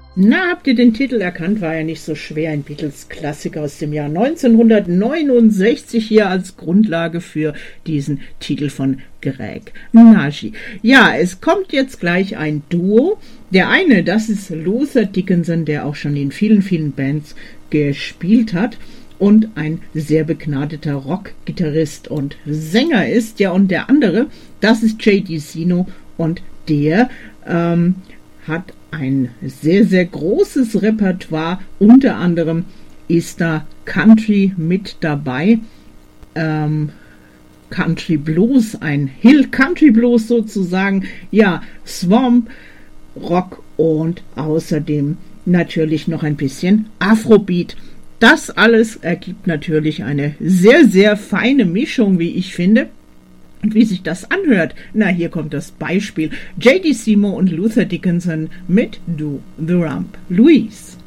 Na, habt ihr den Titel erkannt? War ja nicht so schwer. Ein Beatles-Klassiker aus dem Jahr 1969 hier als Grundlage für diesen Titel von Greg Nagy. Ja, es kommt jetzt gleich ein Duo. Der eine, das ist Luther Dickinson, der auch schon in vielen, vielen Bands gespielt hat und ein sehr begnadeter Rock-Gitarrist und Sänger ist. Ja, und der andere, das ist Jay DeSino und der hat ein sehr, sehr großes Repertoire. Unter anderem ist da Country mit dabei. Country Blues, ein Hill Country Blues sozusagen. Ja, Swamp Rock und außerdem natürlich noch ein bisschen Afrobeat. Das alles ergibt natürlich eine sehr, sehr feine Mischung, wie ich finde. Und wie sich das anhört, na, hier kommt das Beispiel. Jay DeSimo und Luther Dickinson mit Do the Rump Louise.